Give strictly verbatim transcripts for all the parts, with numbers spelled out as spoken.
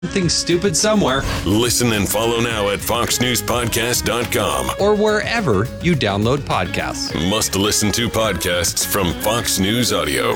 Something stupid somewhere. Listen and follow now at fox news podcast dot com or wherever you download podcasts. Must listen to podcasts from Fox News Audio.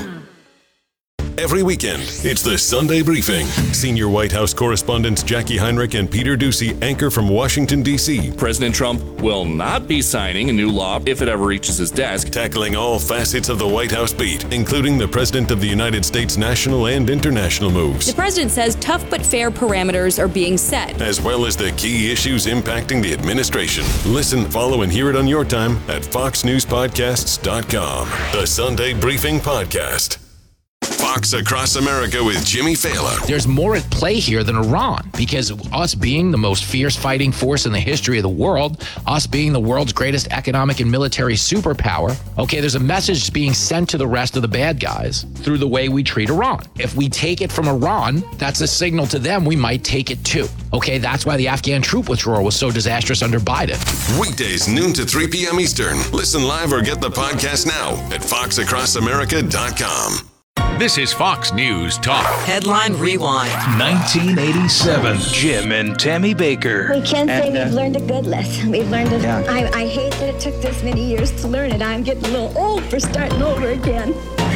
Every weekend, it's the Sunday Briefing. Senior White House correspondents Jackie Heinrich and Peter Doocy anchor from Washington, D C President Trump will not be signing a new law if it ever reaches his desk. Tackling all facets of the White House beat, including the President of the United States national and international moves. The president says tough but fair parameters are being set, as well as the key issues impacting the administration. Listen, follow, and hear it on your time at fox news podcasts dot com. The Sunday Briefing Podcast. Fox Across America with Jimmy Fallon. There's more at play here than Iran, because us being the most fierce fighting force in the history of the world, us being the world's greatest economic and military superpower, okay, there's a message being sent to the rest of the bad guys through the way we treat Iran. If we take it from Iran, that's a signal to them we might take it too. Okay, that's why the Afghan troop withdrawal was so disastrous under Biden. Weekdays, noon to three p.m. Eastern. Listen live or get the podcast now at fox across america dot com. This is Fox News Talk. Headline Rewind. nineteen eighty-seven. Jim and Tammy Baker. We can't say and, uh, we've learned a good lesson. We've learned it. Yeah. I, I hate that it took this many years to learn it. I'm getting a little old for starting over again.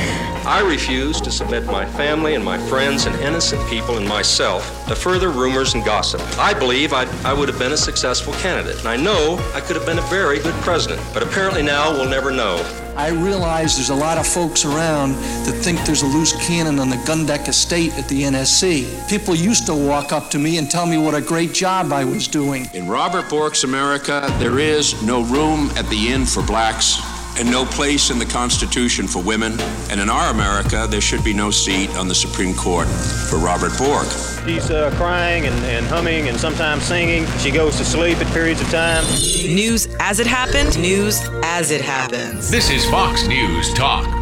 I refuse to submit my family and my friends and innocent people and myself to further rumors and gossip. I believe I'd, I would have been a successful candidate, and I know I could have been a very good president, but apparently now we'll never know. I realize there's a lot of folks around that think there's a loose cannon on the Gundeck estate at the N S C. People used to walk up to me and tell me what a great job I was doing. In Robert Bork's America, there is no room at the inn for blacks and no place in the Constitution for women. And in our America, there should be no seat on the Supreme Court for Robert Bork. She's uh, crying and, and humming and sometimes singing. She goes to sleep at periods of time. News as it happened, news as it happens. This is Fox News Talk.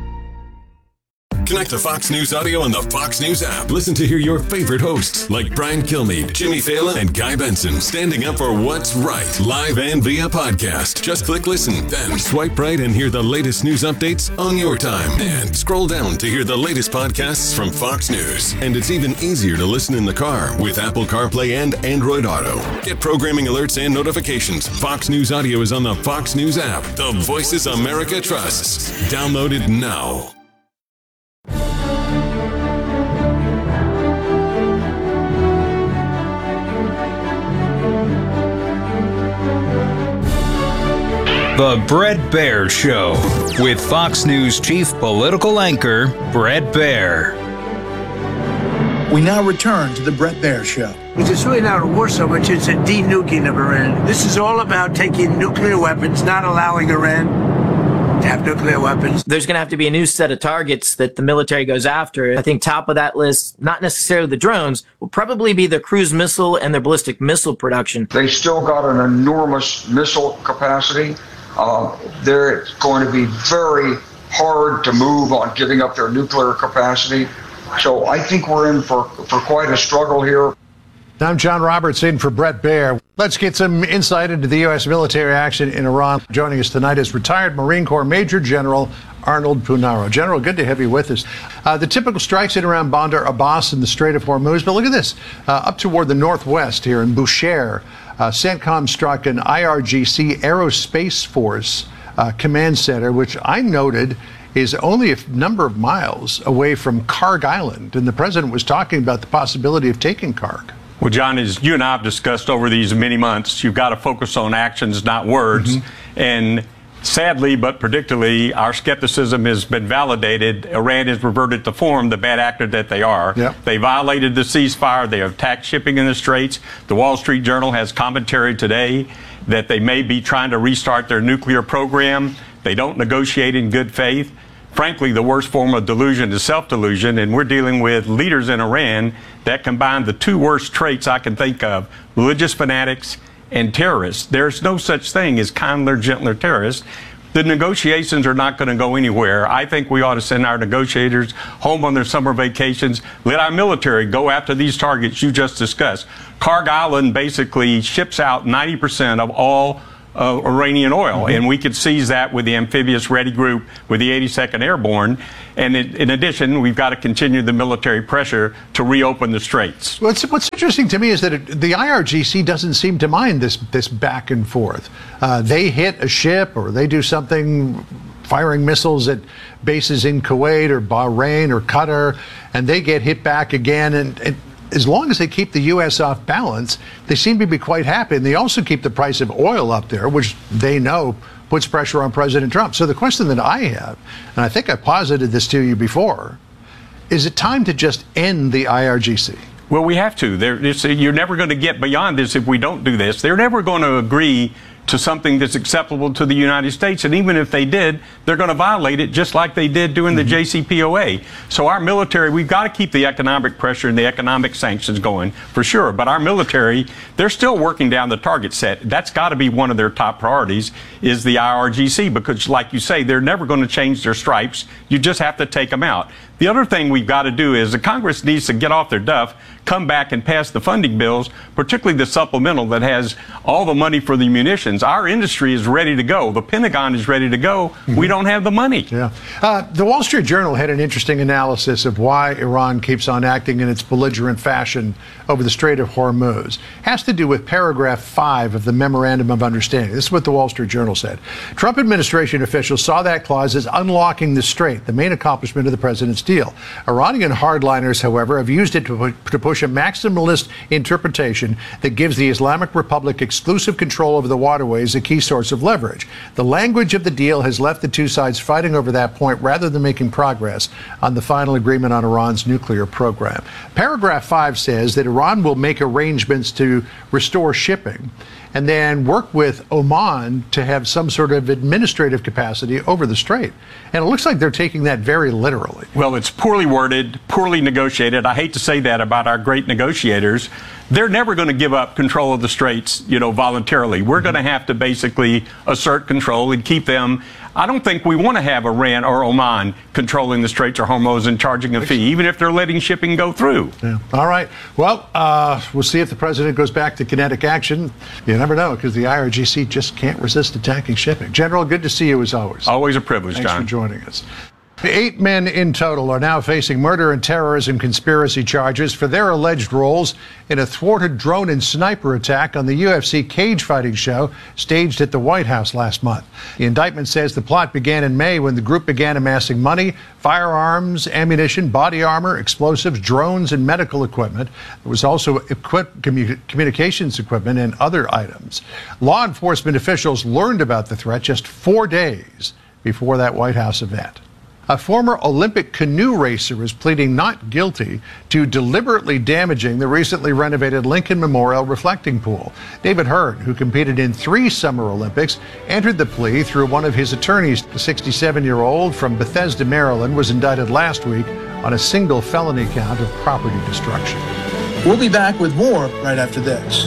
Connect to Fox News Audio on the Fox News app. Listen to hear your favorite hosts like Brian Kilmeade, Jimmy Fallon, and Guy Benson standing up for what's right, live and via podcast. Just click listen, then swipe right and hear the latest news updates on your time. And scroll down to hear the latest podcasts from Fox News. And it's even easier to listen in the car with Apple CarPlay and Android Auto. Get programming alerts and notifications. Fox News Audio is on the Fox News app. The voices America trusts. Download it now. The Bret Baier Show with Fox News chief political anchor Bret Baier. We now return to the Bret Baier Show. It's really not a war so much, it's a de-nuking of Iran. This is all about taking nuclear weapons, not allowing Iran to have nuclear weapons. There's going to have to be a new set of targets that the military goes after. I think top of that list, not necessarily the drones, will probably be their cruise missile and their ballistic missile production. They still got an enormous missile capacity. Uh, they're going to be very hard to move on giving up their nuclear capacity. So I think we're in for, for quite a struggle here. I'm John Roberts in for Bret Baier. Let's get some insight into the U S military action in Iran. Joining us tonight is retired Marine Corps Major General Arnold Punaro. General, good to have you with us. Uh, the typical strikes in around Bandar Abbas and the Strait of Hormuz, but look at this. Uh, up toward the northwest here in Bushehr, uh, CENTCOM struck an I R G C Aerospace Force uh, command center, which I noted is only a number of miles away from Karg Island. And the president was talking about the possibility of taking Karg. Well, John, as you and I have discussed over these many months, you've got to focus on actions, not words. Mm-hmm. And sadly, but predictably, our skepticism has been validated. Iran has reverted to form, the bad actor that they are. Yep. They violated the ceasefire. They attacked shipping in the Straits. The Wall Street Journal has commentary today that they may be trying to restart their nuclear program. They don't negotiate in good faith. Frankly, the worst form of delusion is self-delusion, and we're dealing with leaders in Iran that combine the two worst traits I can think of, religious fanatics and terrorists. There's no such thing as kinder, gentler terrorists. The negotiations are not going to go anywhere. I think we ought to send our negotiators home on their summer vacations. Let our military go after these targets you just discussed. Karg Island basically ships out ninety percent of all uh, Iranian oil. Mm-hmm. And we could seize that with the amphibious ready group, with the eighty-second Airborne. And in, in addition, we've got to continue the military pressure to reopen the straits. What's, what's interesting to me is that it, the I R G C doesn't seem to mind this, this back and forth. Uh, they hit a ship or they do something, firing missiles at bases in Kuwait or Bahrain or Qatar, and they get hit back again. And, and as long as they keep the U S off balance, they seem to be quite happy. And they also keep the price of oil up there, which they know puts pressure on President Trump. So the question that I have, and I think I posited this to you before, is it time to just end the I R G C? Well, we have to. There, you're never going to get beyond this if we don't do this. They're never going to agree to something that's acceptable to the United States. And even if they did, they're going to violate it just like they did during the mm-hmm. J C P O A. So our military, we've got to keep the economic pressure and the economic sanctions going for sure. But our military, they're still working down the target set. That's got to be one of their top priorities, is the I R G C, because like you say, they're never going to change their stripes. You just have to take them out. The other thing we've got to do is the Congress needs to get off their duff, come back and pass the funding bills, particularly the supplemental that has all the money for the munitions. Our industry is ready to go. The Pentagon is ready to go. Mm-hmm. We don't have the money. Yeah. Uh, the Wall Street Journal had an interesting analysis of why Iran keeps on acting in its belligerent fashion over the Strait of Hormuz. It has to do with paragraph five of the Memorandum of Understanding. This is what the Wall Street Journal said. Trump administration officials saw that clause as unlocking the strait, the main accomplishment of the president's deal. Iranian hardliners, however, have used it to, to push a maximalist interpretation that gives the Islamic Republic exclusive control over the waterways, a key source of leverage. The language of the deal has left the two sides fighting over that point rather than making progress on the final agreement on Iran's nuclear program. Paragraph five says that Iran will make arrangements to restore shipping and then work with Oman to have some sort of administrative capacity over the strait. And it looks like they're taking that very literally. Well, it's poorly worded, poorly negotiated. I hate to say that about our great negotiators. They're never going to give up control of the straits, you know, voluntarily. We're mm-hmm. going to have to basically assert control and keep them. I don't think we want to have Iran or Oman controlling the Straits or Hormuz and charging a fee, even if they're letting shipping go through. Yeah. All right. Well, uh, we'll see if the president goes back to kinetic action. You never know, because the I R G C just can't resist attacking shipping. General, good to see you as always. Always a privilege, Thanks John. Thanks for joining us. Eight men in total are now facing murder and terrorism conspiracy charges for their alleged roles in a thwarted drone and sniper attack on the U F C cage fighting show staged at the White House last month. The indictment says the plot began in May when the group began amassing money, firearms, ammunition, body armor, explosives, drones, and medical equipment. There was also equip- commu- communications equipment and other items. Law enforcement officials learned about the threat just four days before that White House event. A former Olympic canoe racer is pleading not guilty to deliberately damaging the recently renovated Lincoln Memorial reflecting pool. David Hearn, who competed in three Summer Olympics, entered the plea through one of his attorneys. The sixty-seven-year-old from Bethesda, Maryland, was indicted last week on a single felony count of property destruction. We'll be back with more right after this.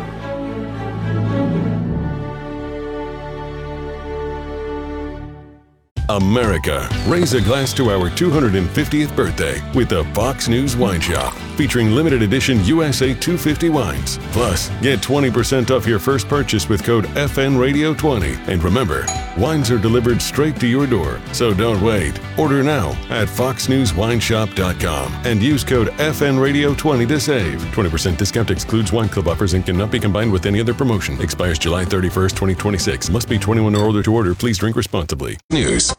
America, raise a glass to our two hundred fiftieth birthday with the Fox News Wine Shop, featuring limited edition U S A two fifty wines. Plus, get twenty percent off your first purchase with code F N Radio twenty. And remember, wines are delivered straight to your door, so don't wait. Order now at fox news wine shop dot com and use code F N Radio twenty to save. twenty percent discount excludes wine club offers and cannot be combined with any other promotion. Expires July thirty-first, twenty twenty-six. Must be twenty-one or older to order. Please drink responsibly. News.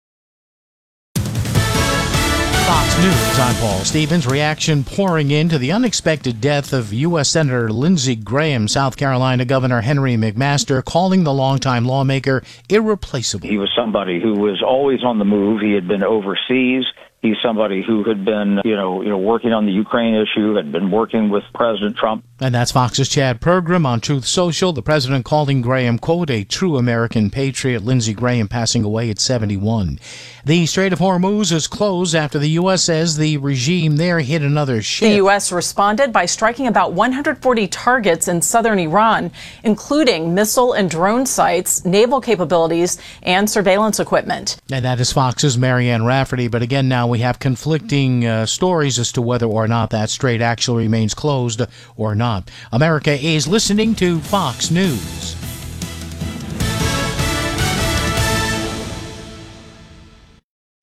Fox News, I'm Paul Stevens. Reaction pouring into the unexpected death of U S Senator Lindsey Graham. South Carolina Governor Henry McMaster calling the longtime lawmaker irreplaceable. He was somebody who was always on the move. He had been overseas. He's somebody who had been, you know, you know, working on the Ukraine issue, had been working with President Trump. And that's Fox's Chad Pergram on Truth Social. The president calling Graham, quote, a true American patriot. Lindsey Graham passing away at seventy-one. The Strait of Hormuz is closed after the U S says the regime there hit another ship. The U S responded by striking about one hundred forty targets in southern Iran, including missile and drone sites, naval capabilities, and surveillance equipment. And that is Fox's Marianne Rafferty. But again, now we have conflicting uh, stories as to whether or not that strait actually remains closed or not. America is listening to Fox News.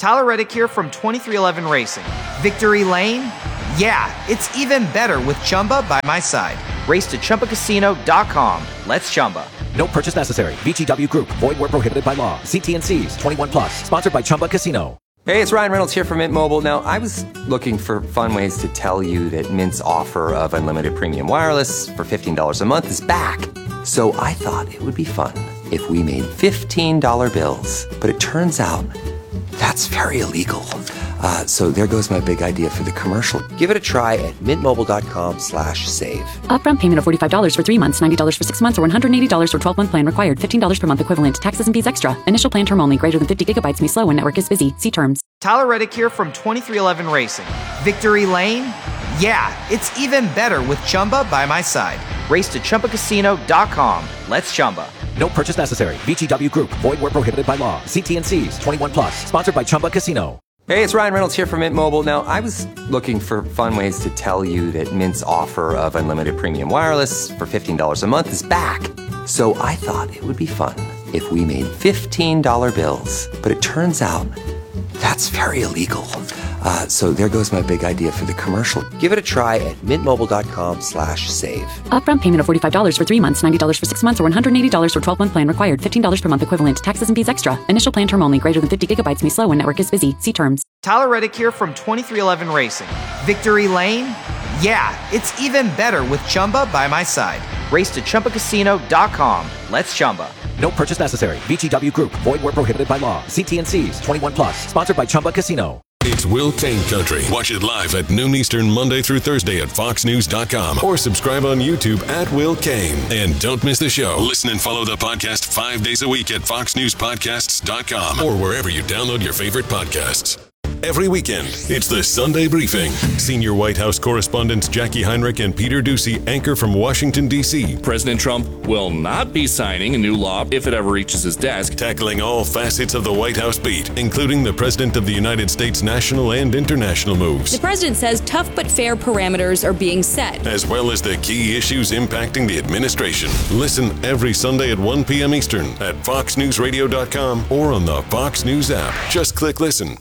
Tyler Reddick here from twenty-three eleven Racing. Victory Lane? Yeah, it's even better with Chumba by my side. Race to Chumba Casino dot com. Let's Chumba. No purchase necessary. V G W Group. Void where prohibited by law. See T and C's. twenty-one plus. Sponsored by Chumba Casino. Hey, it's Ryan Reynolds here from Mint Mobile. Now, I was looking for fun ways to tell you that Mint's offer of unlimited premium wireless for fifteen dollars a month is back. So I thought it would be fun if we made fifteen dollar bills. But it turns out that's very illegal. Uh, so there goes my big idea for the commercial. Give it a try at mintmobile.com slash save. Upfront payment of forty-five dollars for three months, ninety dollars for six months, or one hundred eighty dollars for twelve-month plan required. fifteen dollars per month equivalent. Taxes and fees extra. Initial plan term only. Greater than fifty gigabytes may slow when network is busy. See terms. Tyler Reddick here from twenty-three eleven Racing. Victory Lane? Yeah, it's even better with Chumba by my side. Race to Chumba Casino dot com. Let's Chumba. No purchase necessary. V G W Group. Void where prohibited by law. See T and C's. twenty-one plus. Sponsored by Chumba Casino. Hey, it's Ryan Reynolds here from Mint Mobile. Now, I was looking for fun ways to tell you that Mint's offer of unlimited premium wireless for fifteen dollars a month is back. So I thought it would be fun if we made fifteen dollar bills. But it turns out that's very illegal. Uh, so there goes my big idea for the commercial. Give it a try at mintmobile.com slash save. Upfront payment of forty-five dollars for three months, ninety dollars for six months, or one hundred eighty dollars for twelve-month plan required. fifteen dollars per month equivalent. Taxes and fees extra. Initial plan term only. Greater than fifty gigabytes may slow when network is busy. See terms. Tyler Reddick here from twenty-three eleven Racing. Victory Lane? Yeah, it's even better with Chumba by my side. Race to Chumba Casino dot com. Let's Chumba. No purchase necessary. V G W Group. Void where prohibited by law. See T and C's. twenty-one plus. Sponsored by Chumba Casino. It's Will Kane Country. Watch it live at noon Eastern Monday through Thursday at fox news dot com or subscribe on YouTube at Will Kane. And don't miss the show. Listen and follow the podcast five days a week at fox news podcasts dot com or wherever you download your favorite podcasts. Every weekend, it's the Sunday Briefing. Senior White House correspondents Jackie Heinrich and Peter Doocy anchor from Washington, D C President Trump will not be signing a new law if it ever reaches his desk. Tackling all facets of the White House beat, including the President of the United States national and international moves. The president says tough but fair parameters are being set, as well as the key issues impacting the administration. Listen every Sunday at one p.m. Eastern at fox news radio dot com or on the Fox News app. Just click listen.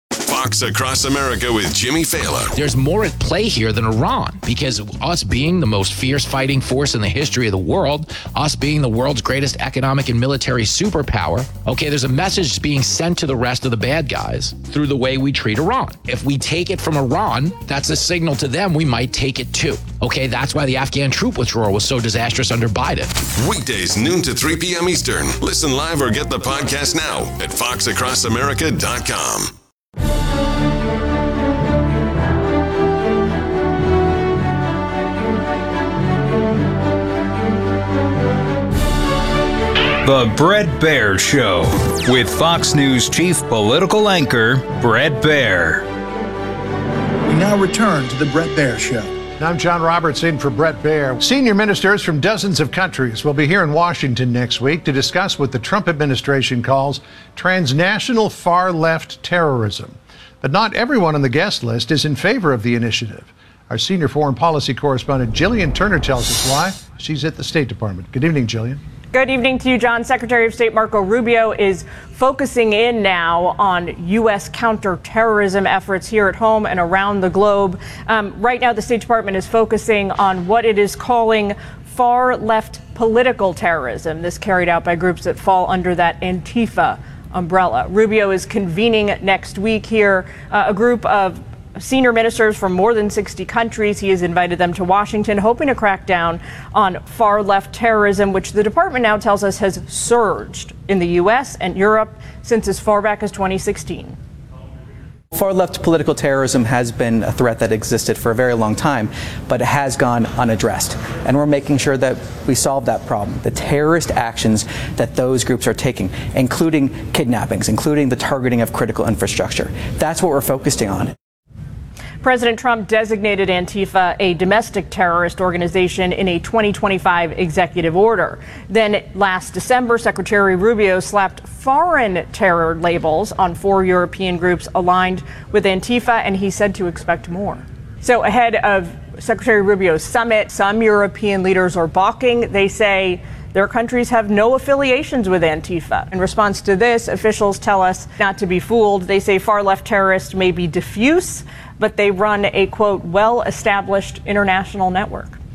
Fox Across America with Jimmy Fallon. There's more at play here than Iran, because us being the most fierce fighting force in the history of the world, us being the world's greatest economic and military superpower, okay, there's a message being sent to the rest of the bad guys through the way we treat Iran. If we take it from Iran, that's a signal to them we might take it too. Okay, that's why the Afghan troop withdrawal was so disastrous under Biden. Weekdays, noon to three p.m. Eastern. Listen live or get the podcast now at fox across america dot com. The Bret Baier Show with Fox News chief political anchor Bret Baier. We now return to the Bret Baier Show. I'm John Roberts in for Bret Baier. Senior ministers from dozens of countries will be here in Washington next week to discuss what the Trump administration calls transnational far-left terrorism. But not everyone on the guest list is in favor of the initiative. Our senior foreign policy correspondent Jillian Turner tells us why. She's at the State Department. Good evening, Jillian. Good evening to you, John. Secretary of State Marco Rubio is focusing in now on U S counterterrorism efforts here at home and around the globe. Um, right now, the State Department is focusing on what it is calling far-left political terrorism. This carried out by groups that fall under that Antifa umbrella. Rubio is convening next week here uh, a group of senior ministers from more than sixty countries. He has invited them to Washington, hoping to crack down on far-left terrorism, which the department now tells us has surged in the U S and Europe since as far back as twenty sixteen. Far-left political terrorism has been a threat that existed for a very long time, but it has gone unaddressed. And we're making sure that we solve that problem. The terrorist actions that those groups are taking, including kidnappings, including the targeting of critical infrastructure. That's what we're focusing on. President Trump designated Antifa a domestic terrorist organization in a twenty twenty-five executive order. Then last December, Secretary Rubio slapped foreign terror labels on four European groups aligned with Antifa, and he said to expect more. So ahead of Secretary Rubio's summit, some European leaders are balking. They say their countries have no affiliations with Antifa. In response to this, officials tell us not to be fooled. They say far-left terrorists may be diffuse, but they run a, quote, well-established international network.